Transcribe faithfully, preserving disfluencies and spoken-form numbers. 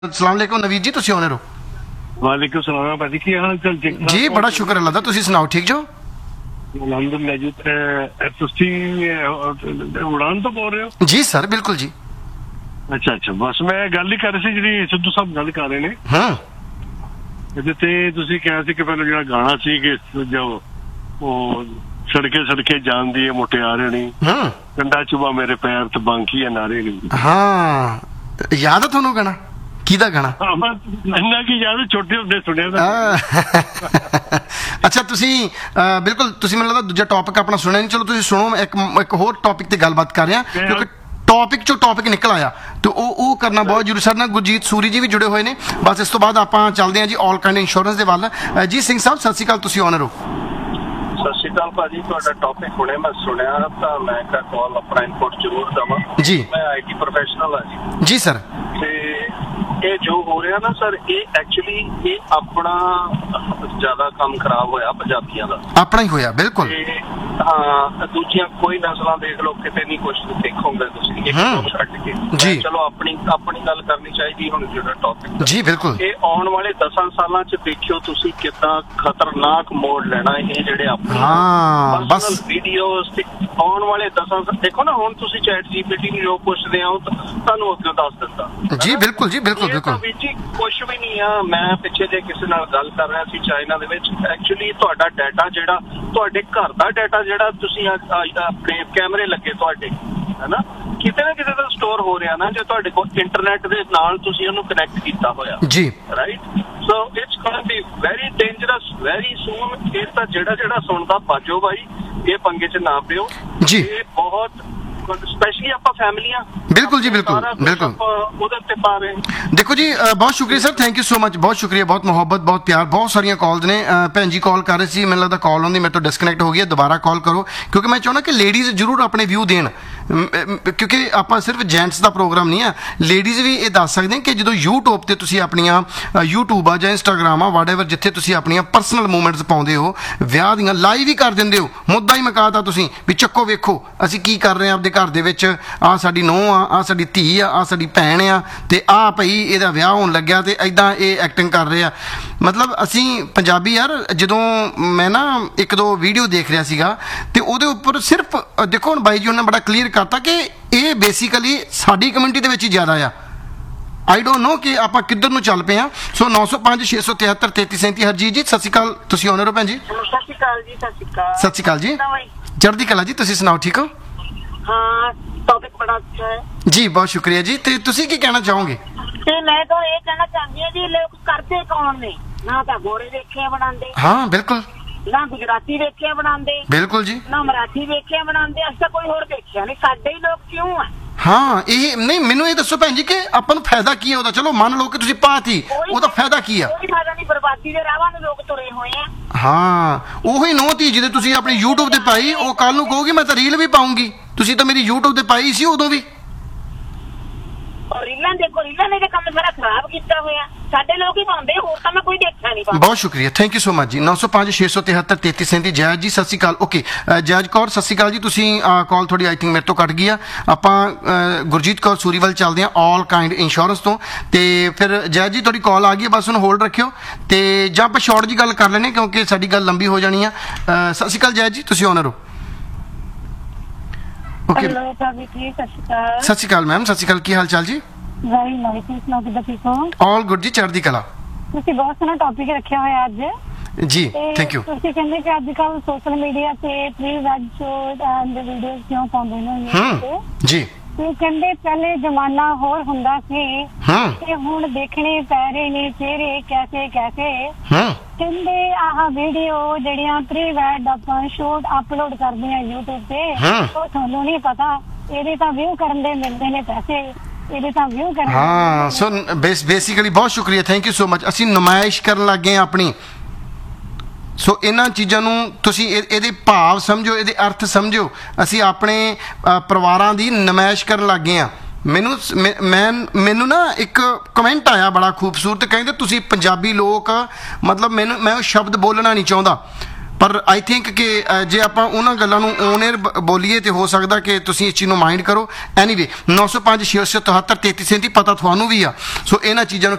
अस्सलाम वालेकुम नवीद जी, तुसी ऑनर हो। वालेकुम सलाम भाजी, की हाल चाल? जी बड़ा शुक्र अल्लाह दा, तुसी सुनाओ ठीक जो? अलहमदुलिल्लाह जी। ते तुसी उड़ान तो बोल रहे हो? जी सर बिल्कुल जी। अच्छा अच्छा, बस मैं गल ही कर रही सी ਜਿਹੜੀ ਸਿੱਧੂ ਸਾਹਿਬ ਗੱਲ ਕਰ ਰਹੇ ਨੇ। ਹਾਂ ਇਹਦੇ ਤੇ ਤੁਸੀਂ ਕਿਹਾ ਸੀ ਕਿ ਪਹਿਲਾਂ ਜਿਹੜਾ ਗਾਣਾ ਸੀ ਕਿ ਜੋ ਉਹ ਸੜਕੇ ਸੜਕੇ ਜਾਂਦੀ ਹੈ ਮੁਟਿਆਰੇ ਨਹੀਂ, ਹਾਂ ਕੰਡਾ ਚੁਬਾ ਮੇਰੇ ਪੈਰ ਤੇ ਬਾਂਕੀ ਨਾਰੇ ਨਹੀਂ। ਹਾਂ ਯਾਦ ਹੈ ਤੁਹਾਨੂੰ ਗਾਣਾ? ਕਿਹਦਾ ਗਾਣਾ? ਹਾਂ ਮੈਂ ਇੰਨਾ ਕੀ ਯਾਦ, ਛੋਟੇ ਹੁੰਦੇ ਸੁਣਿਆ ਤਾਂ। ਅੱਛਾ ਤੁਸੀਂ ਬਿਲਕੁਲ, ਤੁਸੀਂ ਮੈਨੂੰ ਲੱਗਦਾ ਦੂਜਾ ਟੌਪਿਕ ਆਪਣਾ ਸੁਣਿਆ ਨਹੀਂ। ਚਲੋ ਤੁਸੀਂ ਸੁਣੋ, ਇੱਕ ਇੱਕ ਹੋਰ ਟੌਪਿਕ ਤੇ ਗੱਲਬਾਤ ਕਰ ਰਹੇ ਹਾਂ ਕਿਉਂਕਿ ਟੌਪਿਕ ਚੋਂ ਟੌਪਿਕ ਨਿਕਲ ਆਇਆ ਤੇ ਉਹ ਉਹ ਕਰਨਾ ਬਹੁਤ ਜ਼ਰੂਰੀ। ਸਾਡੇ ਨਾਲ ਗੁਰਜੀਤ ਸੂਰੀ ਜੀ ਵੀ ਜੁੜੇ ਹੋਏ ਨੇ। ਬਸ ਇਸ ਤੋਂ ਬਾਅਦ ਆਪਾਂ ਚੱਲਦੇ ਹਾਂ ਜੀ ਆਲ ਕਾਇੰਡ ਇੰਸ਼ੋਰੈਂਸ ਦੇ ਵੱਲ। ਜੀ ਸਿੰਘ ਸਾਹਿਬ ਸਤਿ ਸ਼੍ਰੀ ਅਕਾਲ, ਤੁਸੀਂ ਓਨਰ ਹੋ। ਸਤਿ ਸ਼੍ਰੀ ਅਕਾਲ ਭਾਜੀ, ਤੁਹਾਡਾ ਟੌਪਿਕ ਹੁਣੇ ਮੈਂ ਸੁਣਿਆ ਤਾਂ ਮੈਂ ਕਿਹਾ ਕਾਲ ਆਪਣਾ ਇਨਪੁਟ ਜ਼ਰੂਰ ਦਵਾਂ ਜੀ। ਮੈਂ ਆਈਟੀ ਪ੍ਰੋਫੈਸ਼ਨਲ ਹਾਂ ਜੀ। ਜੀ ਸਰ। ਤੇ ਇਹ ਜੋ ਹੋ ਰਿਹਾ ਨਾ ਸਰ, ਇਹ ਐਕਚੁਅਲੀ ਇਹ ਆਪਣਾ ਜ਼ਿਆਦਾ ਕੰਮ ਖਰਾਬ ਹੋਇਆ ਪੰਜਾਬੀਆਂ ਦਾ, ਆਪਣਾ ਹੀ ਹੋਇਆ ਬਿਲਕੁਲ। ਤੇ ਹਾਂ ਦੂਜੀਆਂ ਕੋਈ ਨਸਲਾਂ ਦੇਖ ਲਓ, ਕਿਤੇ ਨਹੀਂ ਕੁਝ ਦੇਖੋਗੇ ਤੁਸੀਂ ਇੱਕ ਨੂੰ ਛੱਡ ਕੇ ਜੀ। ਚਲੋ ਆਪਣੀ ਆਪਣੀ ਗੱਲ ਕਰਨੀ ਚਾਹੀਦੀ ਹੁਣ ਜਿਹੜਾ ਟੌਪਿਕ ਜੀ ਬਿਲਕੁਲ। ਇਹ ਆਉਣ ਵਾਲੇ ਦਸਾਂ ਸਾਲਾਂ ਚ ਦੇਖਿਓ ਤੁਸੀਂ ਕਿੱਦਾਂ ਖਤਰਨਾਕ ਮੋੜ ਲੈਣਾ ਇਹ ਜਿਹੜੇ ਆਪਣੇ ਹਾਂ ਬਸ ਵੀਡੀਓਜ਼ ਤੇ ਆਉਣ ਵਾਲੇ ਦਸਾਂ ਦੇਖੋ ਨਾ, ਹੁਣ ਤੁਸੀਂ ਚੈਟ ਜੀਪੀਟੀ ਨੂੰ ਜੋ ਪੁੱਛਦੇ ਆ ਤੁਹਾਨੂੰ ਉੱਥੇ ਦੱਸ ਦਿੰਦਾ ਜੀ। ਬਿਲਕੁਲ ਜੀ ਬਿਲकुल ਬਿਲकुल। ਵੀ ਜੀ ਕੁਝ ਵੀ ਨਹੀਂ ਆ। ਮੈਂ ਪਿੱਛੇ ਜੇ ਕਿਸੇ ਨਾਲ ਗੱਲ ਕਰ ਰਿਹਾ ਸੀ ਚਾਈਨਾ ਦੇ ਵਿੱਚ, ਐਕਚੁਅਲੀ ਤੁਹਾਡਾ ਡਾਟਾ ਜਿਹੜਾ ਤੁਹਾਡੇ ਘਰ ਦਾ ਡਾਟਾ ਜਿਹੜਾ ਤੁਸੀਂ ਆਪਣੇ ਕੈਮਰੇ ਲੱਗੇ ਤੁਹਾਡੇ ਹੈਨਾ ਕਿਤੇ ਨਾ ਕਿਤੇ ਤਾਂ ਸਟੋਰ ਹੋ ਰਿਹਾ ਨਾ, ਜੇ ਤੁਹਾਡੇ ਕੋਲ ਇੰਟਰਨੈਟ ਦੇ ਨਾਲ ਤੁਸੀਂ ਉਹਨੂੰ ਕਨੈਕਟ ਕੀਤਾ ਹੋਇਆ ਜੀ right. So it's going be very dangerous very soon. ਇਹ ਤਾਂ ਜਿਹੜਾ ਜਿਹੜਾ ਸੁਣਦਾ ਬਾਜੋ ਬਾਈ, ਇਹ ਪੰਗੇ ਚ ਨਾ ਪਿਓ ਜੀ। ਇਹ ਬਹੁਤ ਸਪੈਸ਼ਲੀ ਆਪਾਂ ਫੈਮਲੀਆਂ ਬਿਲकुल जी बिल्कुल बिल्कुल ਉਹਦੇ ਤੇ ਪਾ ਰਹੇ। देखो जी बहुत शुक्रिया sir, thank you so much, बहुत शुक्रिया, बहुत मुहब्बत, बहुत प्यार। बहुत सारिया कॉल्स ने भैन जी कॉल कर रहे थे, मैंने लगता कॉल आती मेरे तो डिसकनैक्ट हो गई है। दोबारा कॉल करो क्योंकि मैं चाहना कि लेडीज़ जरूर अपने व्यू देन, क्योंकि आप सिर्फ जेंट्स का प्रोग्राम नहीं है, लेडीज़ भी ये दस सकते हैं कि जो यूट्यूब पर तुम अपनिया यूट्यूब आ या इंस्टाग्राम आ वट एवर जिथे तुम अपनिया पर्सनल मूवमेंट्स पाते हो, विआह दियां लाइव ही कर देंगे हो, मुद्दा ही मुकाता तुसीं भी चक्को वेखो असीं की कर रहे हैं आपदे घर दे विच, आ साडी नूंह आ, आ साडी धी आ, आ साडी भैन आ ते आ भई ਇਹਦਾ ਵਿਆਹ ਹੋਣ ਲੱਗਿਆ ਤੇ ਇਦਾਂ ਇਹ ਐਕਟਿੰਗ ਕਰ ਰਹੇ ਆ। ਮਤਲਬ ਅਸੀਂ ਪੰਜਾਬੀ ਯਾਰ, ਜਦੋਂ ਮੈਂ ਨਾ ਇੱਕ ਦੋ ਵੀਡੀਓ ਦੇਖ ਰਿਹਾ ਸੀਗਾ ਤੇ ਉਹਦੇ ਉੱਪਰ ਸਿਰਫ ਦੇਖੋ ਹੁਣ ਬਾਈ ਜੀ ਉਹਨੇ ਬੜਾ ਕਲੀਅਰ ਕਰਤਾ ਕਿ ਇਹ ਬੇਸਿਕਲੀ ਸਾਡੀ ਕਮਿਊਨਿਟੀ ਦੇ ਵਿੱਚ ਹੀ ਜ਼ਿਆਦਾ ਆ। ਆਈ ਡੋਂਟ ਨੋ ਕਿ ਆਪਾਂ ਕਿੱਧਰ ਨੂੰ ਚੱਲ ਪਏ ਆ। ਸੋ ਨੌ ਸੌ ਪੰਜ ਛੇ ਸੌ ਤਿਹੱਤਰ ਤੇਤੀ ਸੈਂਤੀ। ਹਰਜੀਤ ਜੀ ਸਤਿ ਸ਼੍ਰੀ ਅਕਾਲ, ਤੁਸੀਂ ਓਨਰ ਹੋ ਭੈਣ ਜੀ? ਸਤਿ ਸ਼੍ਰੀ ਅਕਾਲ ਜੀ। ਸਤਿ ਸ਼੍ਰੀ ਅਕਾਲ। ਸਤਿ ਸ਼੍ਰੀ ਅਕਾਲ ਜੀ, ਚੜ੍ਹਦੀ ਕਲਾ ਜੀ, ਤੁਸੀਂ ਸੁਣਾਓ ਠੀਕ ਹੋ? ਹਾਂ ਟੌਪਿਕ ਬੜਾ ਅੱਛਾ ਹੈ ਜੀ, ਬਹੁਤ ਸ਼ੁਕਰੀਆ ਜੀ। ਤੇ ਤੁਸੀਂ ਕੀ ਕਹਿਣਾ ਚਾਹੋਗੇ? ਤੇ ਮੈਂ ਤਾਂ ਇਹ ਕਹਿਣਾ ਚਾਹੁੰਦੀ ਹਾਂ ਜੀ, ਲੋਕ ਕਰਦੇ ਕੌਣ ਨੇ? ਨਾ ਤਾਂ ਗੋਰੇ ਵੇਖੇ ਬਣਾਉਂਦੇ, ਹਾਂ ਬਿਲਕੁਲ ਨਾ ਗੁਜਰਾਤੀ ਵੇਖੇ ਬਣਾਉਂਦੇ, ਬਿਲकुल ਜੀ, ਨਾ ਮਰਾਠੀ ਵੇਖੇ ਬਣਾਉਂਦੇ, ਅਸੀਂ ਤਾਂ ਕੋਈ ਹੋਰ ਦੇਖਿਆ ਨਹੀਂ। ਸਾਡੇ ਹੀ ਲੋਕ ਕਿਉਂ ਆ? ਹਾਂ ਇਹ ਨਹੀਂ, ਮੈਨੂੰ ਇਹ ਦੱਸੋ ਭੈਣ ਜੀ ਕਿ ਆਪਾਂ ਨੂੰ ਫਾਇਦਾ ਕੀ ਹੈ ਉਹਦਾ? ਚਲੋ ਮੰਨ ਲਓ ਕਿ ਤੁਸੀਂ ਪਾਤੀ, ਉਹਦਾ ਫਾਇਦਾ ਕੀ ਆ? ਕੋਈ ਫਾਇਦਾ ਨਹੀਂ, ਬਰਬਾਦੀ ਦੇ ਰਾਹਾਂ ਨੂੰ ਲੋਕ ਤੁਰੇ ਹੋਏ ਆ। ਹਾਂ ਉਹੀ ਨੋ ਧੀ ਜਿਹਦੇ ਤੁਸੀਂ ਆਪਣੀ YouTube ਤੇ ਪਾਈ, ਉਹ ਕੱਲ ਨੂੰ ਕਹੋਗੀ ਮੈਂ ਤਾਂ ਰੀਲ ਵੀ ਪਾਉਂਗੀ, ਤੁਸੀਂ ਤਾਂ ਮੇਰੀ YouTube ਤੇ ਪਾਈ ਸੀ ਉਦੋਂ ਵੀ। ਰੀਲਾਂ ਦੇਖੋ, ਰੀਲਾਂ ਨੇ ਕੰਮ ਸਾਰਾ ਖਰਾਬ ਕੀਤਾ ਹੋਇਆ। ਸਾਡੇ ਲੋਕ ਹੀ ਪਾਉਂਦੇ, ਹੋਰ ਤਾਂ ਮੈਂ ਕੋਈ ਦੇਖਿਆ ਨਹੀਂ। ਬਹੁਤ ਸ਼ੁਕਰੀਆ, ਥੈਂਕ ਯੂ ਸੋ ਮਚ ਜੀ। ਨੌ ਸੌ ਪੰਜ ਛੇ ਸੌ ਤਿਹੱਤਰ ਤੇਤੀ ਸੈਂਤੀ। ਜੈਜ ਜੀ ਸਤਿ ਸ਼੍ਰੀ ਅਕਾਲ। ਓਕੇ ਜੈਜ ਕੌਰ ਸਤਿ ਸ਼੍ਰੀ ਅਕਾਲ ਜੀ। ਤੁਸੀਂ ਕਾਲ ਥੋੜੀ ਆਈ ਥਿੰਕ ਮੇਰੇ ਤੋਂ ਕੱਟ ਗਈ ਆ। ਆਪਾਂ ਗੁਰਜੀਤ ਕੌਰ ਸੂਰੀ ਵੱਲ ਚੱਲਦੇ ਹਾਂ ਆਲ ਕਾਇੰਡ ਇੰਸ਼ੋਰੈਂਸ ਤੋਂ। ਤੇ ਫਿਰ ਜੈਜ ਜੀ ਤੁਹਾਡੀ ਕਾਲ ਆ ਗਈ ਹੈ, ਬਸ ਉਹਨੂੰ ਹੋਲਡ ਰੱਖਿਓ ਤੇ ਜਾਂ ਆਪਾਂ ਸ਼ਾਰਟ ਜੀ ਗੱਲ ਕਰ ਲੈਣੇ ਕਿਉਂਕਿ ਸਾਡੀ ਗੱਲ ਲੰਬੀ ਹੋ ਜਾਣੀ ਆ। ਸਤਿ ਸ਼੍ਰੀ ਅਕਾਲ ਜੈਜ ਜੀ, ਤੁਸੀਂ ਓਨਰ ਹੋ? ਓਕੇ ਹੈਲੋ ਭਾਬੀ ਜੀ, ਸਤਿ ਸ਼੍ਰੀ ਅਕਾਲ। ਸਤਿ ਸ਼੍ਰੀ ਅਕਾਲ ਮੈਮ, ਸਤਿ ਸ਼੍ਰੀ ਅਕਾਲ, ਕੀ ਹਾਲ ਚਾਲ ਜੀ? ਵੈਰੀ ਨਾਈਸ, ਤੁਸੀਂ ਸੁਣਾਓ ਕਿੱਦਾਂ ਠੀਕ ਹੋ? ਆਲ ਗੁੱਡ ਜੀ, ਚੜ੍ਹਦੀ ਕਲਾ। ਤੁਸੀਂ ਬਹੁਤ ਸੋਹਣਾ ਟੌਪਿਕ ਰੱਖਿਆ ਹੋਇਆ ਅੱਜ ਜੀ, ਥੈਂਕ ਯੂ। ਤੁਸੀਂ ਕਹਿੰਦੇ ਕਿ ਅੱਜ ਕੱਲ ਸੋਸ਼ਲ ਮੀਡੀਆ ਤੇ pre web shows and videos ਕਿਉਂ ਪਾਉਂਦੇ ਨੇ? ਹੂੰ ਜੀ। ਤੇ ਕਹਿੰਦੇ ਪਹਿਲੇ ਜ਼ਮਾਨਾ ਹੋਰ ਹੁੰਦਾ ਸੀ ਹੂੰ ਤੇ ਹੁਣ ਦੇਖਣੇ ਪੈ ਰਹੇ ਨੇ ਚਿਹਰੇ ਕੈਸੇ ਕੈਸੇ। ਹੂੰ ਕਹਿੰਦੇ ਆਹ ਵੀਡੀਓ ਜਿਹੜੀਆਂ ਪ੍ਰੀ ਵੈਡ ਆਪਾਂ ਸ਼ੋਟ ਅਪਲੋਡ ਕਰਦੇ ਆ YouTube ਤੇ, ਉਹ ਤੁਹਾਨੂੰ ਨਹੀਂ ਪਤਾ ਇਹਦੇ ਤਾਂ ਵਿਊ ਕਰਨ ਦੇ ਮਿਲਦੇ ਨੇ ਪੈਸੇ, ਇਹਦੇ ਤਾਂ ਵਿਊ ਕਰਨ। ਹਾਂ ਸੋ ਬੇਸਿਕਲੀ ਬਹੁਤ ਸ਼ੁਕਰੀਆ, ਥੈਂਕ ਯੂ ਸੋ ਮਚ। ਅਸੀਂ ਨੁਮਾਇਸ਼ ਕਰਨ ਲੱਗ ਗਏ ਆਪਣੀ। ਸੋ ਇਹਨਾਂ ਚੀਜ਼ਾਂ ਨੂੰ ਤੁਸੀਂ ਇਹਦੇ ਭਾਵ ਸਮਝੋ, ਇਹਦੇ ਅਰਥ ਸਮਝੋ। ਅਸੀਂ ਆਪਣੇ ਪਰਿਵਾਰਾਂ ਦੀ ਨੁਮਾਇਸ਼ ਕਰਨ ਲੱਗ ਗਏ ਹਾਂ। ਮੈਨੂੰ ਮੈਂ ਮੈਨੂੰ ਨਾ ਇੱਕ ਕਮੈਂਟ ਆਇਆ ਬੜਾ ਖੂਬਸੂਰਤ, ਕਹਿੰਦੇ ਤੁਸੀਂ ਪੰਜਾਬੀ ਲੋਕ, ਮਤਲਬ ਮੈਨੂੰ ਮੈਂ ਉਹ ਸ਼ਬਦ ਬੋਲਣਾ ਨਹੀਂ ਚਾਹੁੰਦਾ ਪਰ ਆਈ ਥਿੰਕ ਕਿ ਅ, ਜੇ ਆਪਾਂ ਉਹਨਾਂ ਗੱਲਾਂ ਨੂੰ ਔਨ 에ਅਰ ਬੋਲੀਏ ਤੇ ਹੋ ਸਕਦਾ ਕਿ ਤੁਸੀਂ ਇਸ ਚੀਜ਼ ਨੂੰ ਮਾਈਂਡ ਕਰੋ। ਐਨੀਵੇ ਨੌ ਸੌ ਪੰਜ ਛੇ ਸੌ ਤਿਹੱਤਰ ਤੇਤੀ ਸੈਂਤੀ ਪਤਾ ਤੁਹਾਨੂੰ ਵੀ ਆ। ਸੋ ਇਹਨਾਂ ਚੀਜ਼ਾਂ ਨੂੰ